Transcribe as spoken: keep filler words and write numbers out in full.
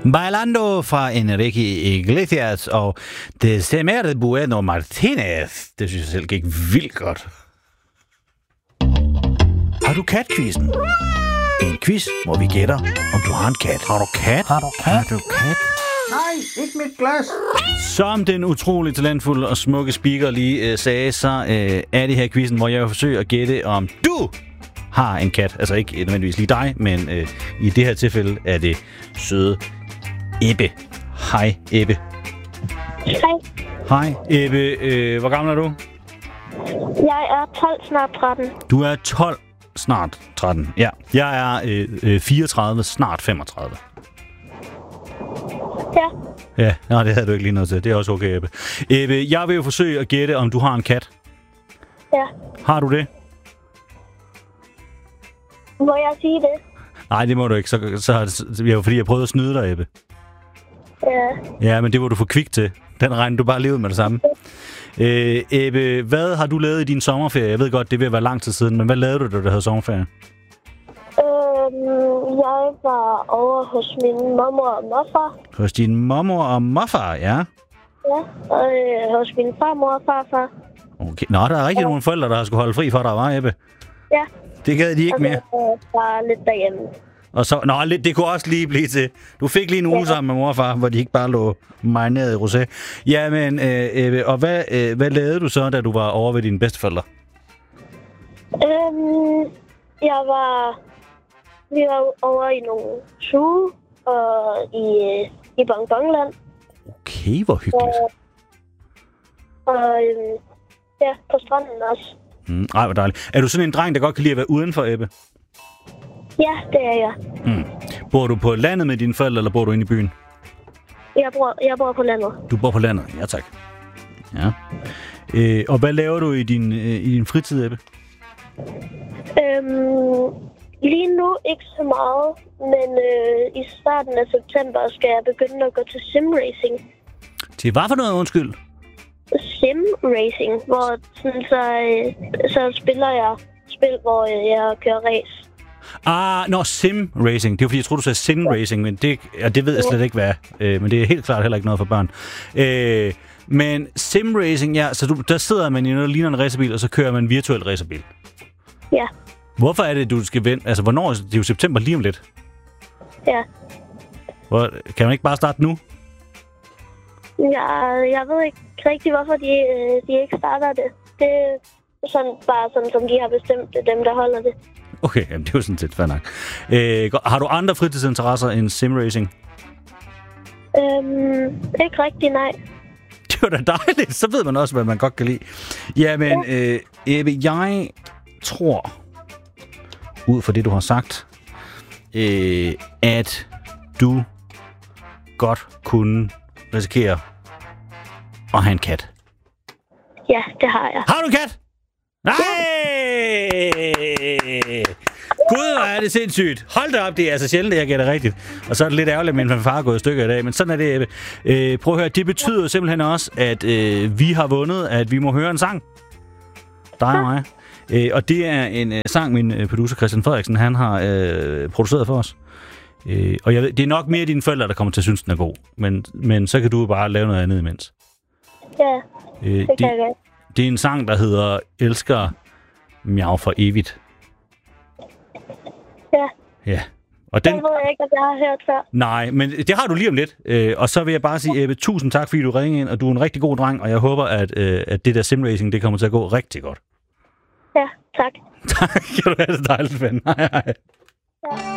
Bailando fra Enrique Iglesias og Destemerde Bueno Martinez. Det synes jeg selv gik vildt godt. Har du kat-quizzen? En quiz, hvor vi gætter, om du har en kat. Har du kat? Har du kat? Har du kat? Nej, ikke mit glas. Som den utroligt talentfulde og smukke speaker lige øh, sagde, så øh, er det her quizzen, hvor jeg vil forsøge at gætte, om du har en kat. Altså ikke nødvendigvis lige dig, men øh, i det her tilfælde er det søde Ebbe. Hej, Ebbe. Hej. Hej, Ebbe. Øh, hvor gammel er du? Jeg er tolv, snart tretten. Du er tolv, snart tretten. Ja. Jeg er øh, fireogtredive, snart femogtredive. Ja. Ja, nej, det havde du ikke lige noget til. Det er også okay, Ebbe. Ebbe, jeg vil jo forsøge at gætte, om du har en kat. Ja. Har du det? Må jeg sige det? Nej, det må du ikke. Så, så, så jeg var fordi, jeg prøvede at snyde dig, Ebbe. Ja. Ja, men det var du for kvik til. Den regner du bare lige ud med det samme. Øh, Ebbe, hvad har du lavet i din sommerferie? Jeg ved godt, det vil være lang tid siden, men hvad lavede du, da du havde sommerferie? Øhm, jeg var over hos min mormor og morfar. Hos din mormor og morfar, ja? Ja, og øh, hos min farmor og farfar. Okay. Nå, der er rigtig ja. nogle forældre, der har skulle holde fri for dig, var, Ebbe? Ja. Det gad de ikke mere. Og så bare lidt derhjemme. Og så, nå, det kunne også lige blive til. Du fik lige en uge ja. sammen med mor og far, hvor de ikke bare lå marineret i rosé. Jamen, øh, Ebbe, og hvad, øh, hvad lavede du så, da du var over ved dine bedsteforældre? Øhm, jeg var... Vi var over i nogle suge og i, i Bonbonland. Okay, hvor hyggeligt. Og, og øhm, ja, på stranden også. Mm, ej, hvor dejligt. Er du sådan en dreng, der godt kan lide at være udenfor, Ebbe? Ja, det er jeg. Mm. Bor du på landet med dine forældre, eller bor du inde i byen? Jeg bor, jeg bor på landet. Du bor på landet? Ja, tak. Ja. Øh, og hvad laver du i din, øh, i din fritid, Ebbe? Øhm, lige nu ikke så meget, men øh, i starten af september skal jeg begynde at gå til simracing. Til hvad for noget, undskyld? Simracing, hvor sådan, så, øh, så spiller jeg spil, hvor øh, jeg kører race. Ah, nå, sim racing. Det er fordi, jeg tror du sagde sim racing, men det, ja, det ved jeg slet ikke, hvad er. Øh, men det er helt klart heller ikke noget for børn. Øh, men sim racing, ja, så du, der sidder man i noget, der ligner en racerbil, og så kører man en virtuel racerbil. Ja. Hvorfor er det, du skal vente? Altså, hvornår? Det er jo september lige om lidt. Ja. Hvor, kan man ikke bare starte nu? Ja, jeg ved ikke rigtig, hvorfor de, de ikke starter det. Det er sådan, bare sådan, som de har bestemt, det dem, der holder det. Okay, jamen, det er jo sådan set fair nok. Øh, har du andre fritidsinteresser end simracing? Øhm, ikke rigtig, nej. Det var da dejligt. Så ved man også, hvad man godt kan lide. Jamen, ja. øh, Ebbe, jeg tror, ud fra det, du har sagt, øh, at du godt kunne risikere at have en kat. Ja, det har jeg. Har du en kat? Nej! Gud, hvor er det sindssygt. Hold da op, det er altså sjældent, at jeg gætter rigtigt. Og så er det lidt ærgerligt, at min far er gået i stykker i dag. Men sådan er det, Ebbe. Øh, prøv at høre, det betyder jo simpelthen også, at øh, vi har vundet, at vi må høre en sang. Dig og mig. Øh, og det er en øh, sang, min øh, producer Christian Frederiksen, han har øh, produceret for os. Øh, og jeg ved, det er nok mere dine forældre, der kommer til at synes, den er god. Men, men så kan du bare lave noget andet imens. Ja, øh, det det, kan jeg godt. Det er en sang, der hedder Elsker Miau for evigt. Ja. Ja. Og den Det ved jeg ikke, at jeg har hørt før. Nej, men det har du lige om lidt. Øh, og så vil jeg bare sige, Ebbe, tusind tak, fordi du ringede ind, og du er en rigtig god dreng, og jeg håber, at, øh, at det der simracing, det kommer til at gå rigtig godt. Ja, tak. Tak, kan du have det dejligt, ven. Hej, hej. Ja.